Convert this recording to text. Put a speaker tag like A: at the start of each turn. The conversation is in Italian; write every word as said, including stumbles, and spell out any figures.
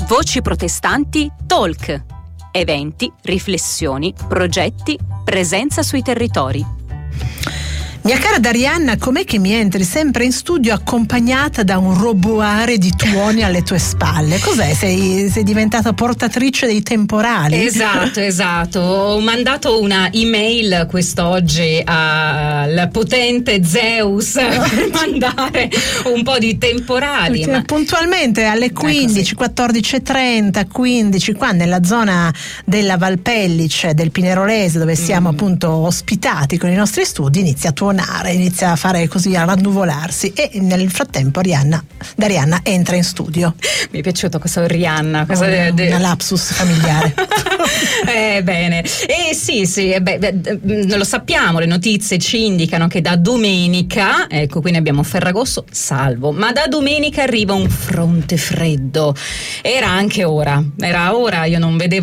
A: Voci protestanti Talk. Eventi, riflessioni, progetti, presenza sui territori.
B: Mia cara Darianna, com'è che mi entri sempre in studio accompagnata da un roboare di tuoni alle tue spalle? Cos'è? Sei, sei diventata portatrice dei temporali?
C: Esatto, esatto. Ho mandato una email quest'oggi al potente Zeus per mandare un po' di temporali.
B: Ma... puntualmente alle quindici, quattordici e trenta, quindici, qua nella zona della Valpellice, del Pinerolese, dove siamo mm. appunto ospitati con i nostri studi, inizia a tuonare. Inizia a fare così, a randuvolarsi, e nel frattempo Rihanna, Darianna entra in studio.
C: Mi è piaciuto questo Rihanna, cosa
B: oh,
C: de, de...
B: una lapsus familiare.
C: eh, bene, e eh, sì sì, eh, beh, lo sappiamo, le notizie ci indicano che da domenica, ecco, quindi abbiamo Ferragosto salvo, ma da domenica arriva un fronte freddo. Era anche ora, era ora, io non vedevo